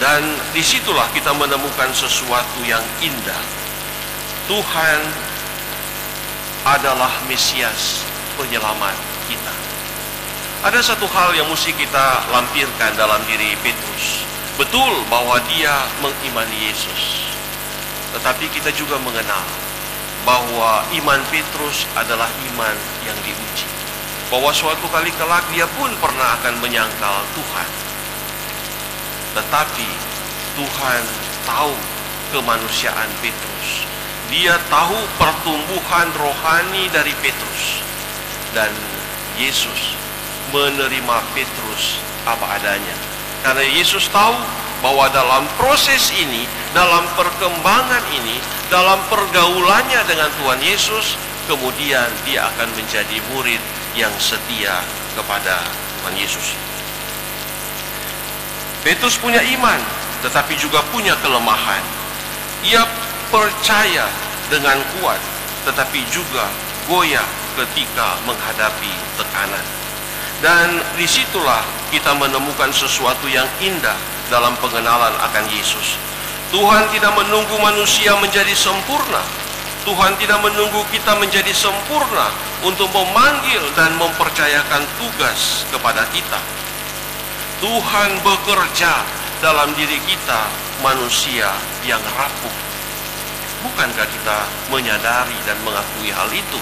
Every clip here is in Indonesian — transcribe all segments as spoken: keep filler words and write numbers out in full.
Dan disitulah kita menemukan sesuatu yang indah. Tuhan adalah Mesias, penyelamat kita. Ada satu hal yang mesti kita lampirkan dalam diri Petrus. Betul bahwa dia mengimani Yesus, tetapi kita juga mengenal bahwa iman Petrus adalah iman yang diuji. Bahwa suatu kali kelak dia pun pernah akan menyangkal Tuhan. Tetapi Tuhan tahu kemanusiaan Petrus. Dia tahu pertumbuhan rohani dari Petrus. Dan Yesus menerima Petrus apa adanya. Karena Yesus tahu bahwa dalam proses ini, dalam perkembangan ini, dalam pergaulannya dengan Tuhan Yesus, kemudian dia akan menjadi murid yang setia kepada Tuhan Yesus. Petrus punya iman, tetapi juga punya kelemahan. Ia percaya dengan kuat, tetapi juga goyah ketika menghadapi tekanan. Dan disitulah kita menemukan sesuatu yang indah dalam pengenalan akan Yesus. Tuhan tidak menunggu manusia menjadi sempurna. Tuhan tidak menunggu kita menjadi sempurna untuk memanggil dan mempercayakan tugas kepada kita. Tuhan bekerja dalam diri kita, manusia yang rapuh. Bukankah kita menyadari dan mengakui hal itu?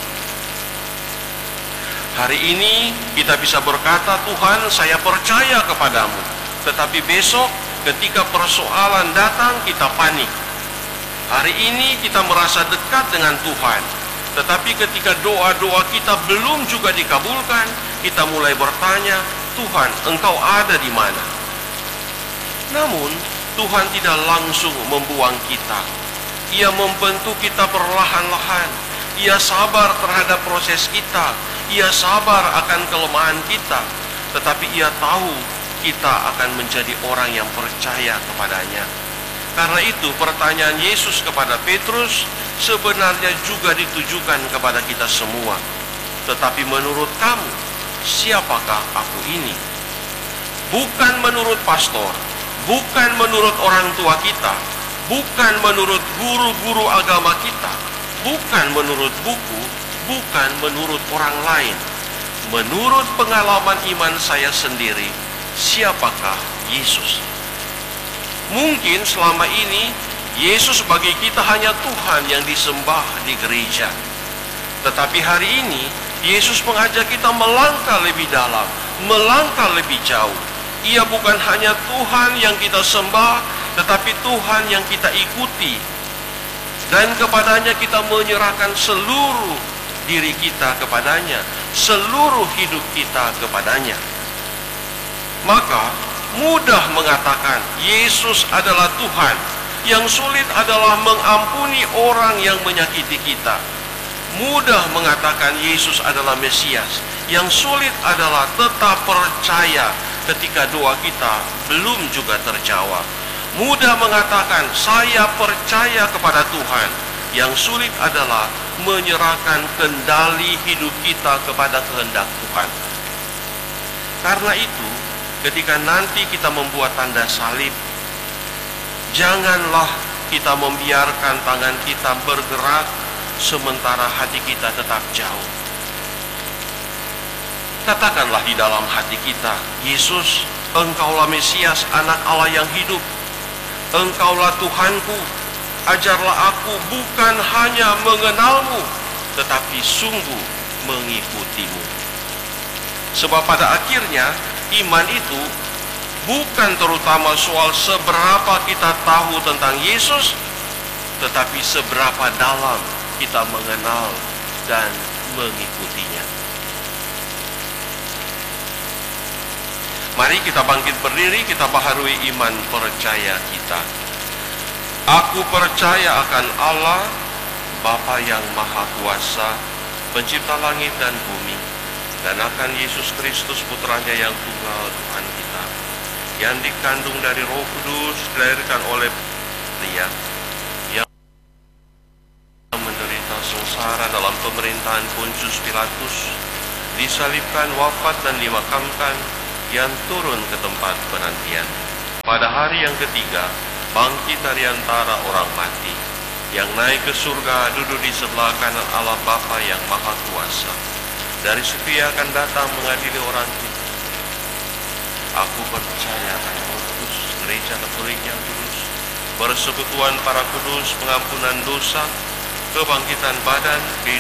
Hari ini kita bisa berkata, Tuhan, saya percaya kepadamu. Tetapi besok ketika persoalan datang, kita panik. Hari ini kita merasa dekat dengan Tuhan, tetapi ketika doa-doa kita belum juga dikabulkan, kita mulai bertanya, Tuhan, Engkau ada di mana? Namun Tuhan tidak langsung membuang kita. Ia membentuk kita perlahan-lahan. Ia sabar terhadap proses kita. Ia sabar akan kelemahan kita. Tetapi ia tahu kita akan menjadi orang yang percaya kepadanya. Karena itu pertanyaan Yesus kepada Petrus sebenarnya juga ditujukan kepada kita semua. Tetapi menurut kamu, siapakah aku ini? Bukan menurut pastor, bukan menurut orang tua kita, bukan menurut guru-guru agama kita, bukan menurut buku, bukan menurut orang lain. Menurut pengalaman iman saya sendiri, siapakah Yesus? Mungkin selama ini Yesus bagi kita hanya Tuhan yang disembah di gereja. Tetapi hari ini Yesus mengajak kita melangkah lebih dalam, melangkah lebih jauh. Ia bukan hanya Tuhan yang kita sembah, tetapi Tuhan yang kita ikuti. Dan kepadanya kita menyerahkan seluruh diri kita kepadanya, seluruh hidup kita kepadanya. Maka mudah mengatakan Yesus adalah Tuhan. Yang sulit adalah mengampuni orang yang menyakiti kita. Mudah mengatakan Yesus adalah Mesias. Yang sulit adalah tetap percaya ketika doa kita belum juga terjawab. Mudah mengatakan saya percaya kepada Tuhan. Yang sulit adalah menyerahkan kendali hidup kita kepada kehendak Tuhan. Karena itu, ketika nanti kita membuat tanda salib, janganlah kita membiarkan tangan kita bergerak sementara hati kita tetap jauh. Katakanlah di dalam hati kita, Yesus, Engkaulah Mesias, Anak Allah yang hidup. Engkaulah Tuhanku. Ajarlah aku bukan hanya mengenalmu, tetapi sungguh mengikutimu. Sebab pada akhirnya iman itu bukan terutama soal seberapa kita tahu tentang Yesus, tetapi seberapa dalam kita mengenal dan mengikutinya. Mari kita bangkit berdiri, kita baharui iman percaya kita. Aku percaya akan Allah, Bapa yang Maha Kuasa, Pencipta langit dan bumi, dan akan Yesus Kristus Putranya yang tunggal Tuhan kita, yang dikandung dari Roh Kudus, dilahirkan oleh Maria, yang menderita sengsara dalam pemerintahan Pontius Pilatus, disalibkan, wafat dan dimakamkan, yang turun ke tempat penantian, pada hari yang ketiga bangkit dari antara orang mati, yang naik ke surga, duduk di sebelah kanan Allah Bapa yang Maha Kuasa. Dari situ ia akan datang mengadili orang hidup. Aku percaya akan Roh Kudus, gereja Katolik yang kudus, persekutuan para kudus, pengampunan dosa, kebangkitan badan, kehidupan